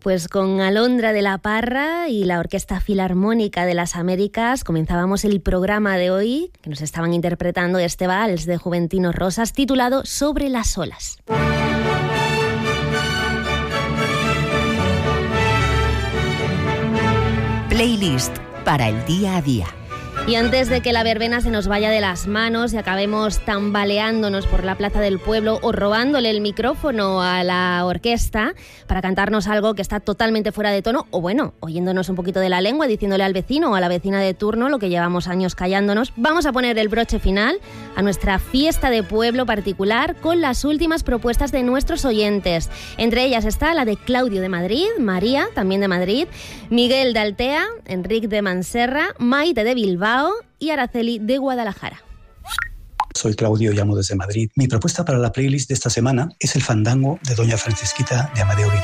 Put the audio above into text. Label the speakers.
Speaker 1: Pues con Alondra de la Parra y la Orquesta Filarmónica de las Américas comenzábamos el programa de hoy, que nos estaban interpretando este vals de Juventino Rosas titulado Sobre las olas.
Speaker 2: Playlist para el día a día.
Speaker 1: Y antes de que la verbena se nos vaya de las manos y acabemos tambaleándonos por la plaza del pueblo o robándole el micrófono a la orquesta para cantarnos algo que está totalmente fuera de tono, o bueno, oyéndonos un poquito de la lengua, diciéndole al vecino o a la vecina de turno lo que llevamos años callándonos, vamos a poner el broche final a nuestra fiesta de pueblo particular con las últimas propuestas de nuestros oyentes. Entre ellas está la de Claudio de Madrid, María, también de Madrid, Miguel de Altea, Enrique de Manserra, Maite de Bilbao y Araceli de Guadalajara.
Speaker 3: Soy Claudio, llamo desde Madrid. Mi propuesta para la playlist de esta semana es el fandango de Doña Francisquita de Amadeo Vivar.